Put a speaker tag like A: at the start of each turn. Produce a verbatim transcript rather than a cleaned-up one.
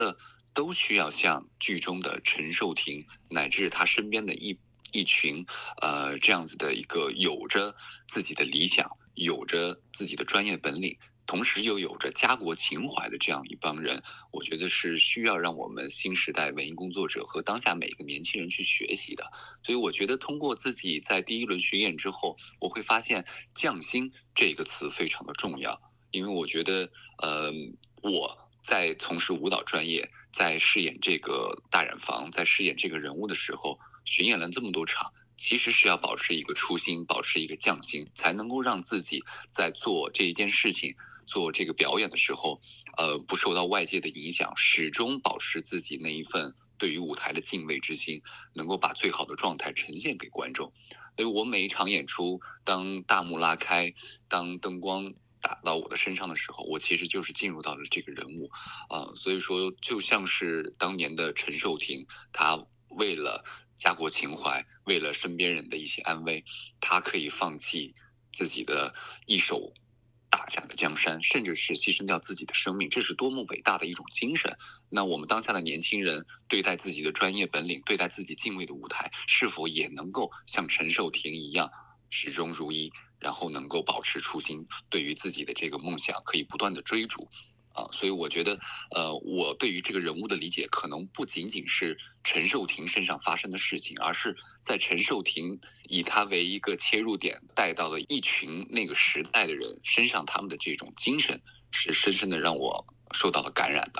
A: 都需要像剧中的陈寿亭乃至他身边的一一群呃这样子的一个有着自己的理想，有着自己的专业本领，同时又有着家国情怀的这样一帮人，我觉得是需要让我们新时代文艺工作者和当下每个年轻人去学习的。所以我觉得通过自己在第一轮巡演之后，我会发现匠心这个词非常的重要，因为我觉得呃我在从事舞蹈专业，在饰演这个大染坊，在饰演这个人物的时候，巡演了这么多场，其实是要保持一个初心，保持一个匠心，才能够让自己在做这一件事情，做这个表演的时候，呃，不受到外界的影响，始终保持自己那一份对于舞台的敬畏之心，能够把最好的状态呈现给观众。所以我每一场演出，当大幕拉开，当灯光打到我的身上的时候，我其实就是进入到了这个人物，啊、呃，所以说就像是当年的陈寿亭，他为了家国情怀，为了身边人的一些安危，他可以放弃自己的一手打下的江山，甚至是牺牲掉自己的生命，这是多么伟大的一种精神。那我们当下的年轻人对待自己的专业本领，对待自己敬畏的舞台，是否也能够像陈寿亭一样始终如一，然后能够保持初心，对于自己的这个梦想可以不断的追逐啊？所以我觉得，呃，我对于这个人物的理解，可能不仅仅是陈寿亭身上发生的事情，而是在陈寿亭以他为一个切入点，带到了一群那个时代的人身上，他们的这种精神，是深深的让我受到了感染的。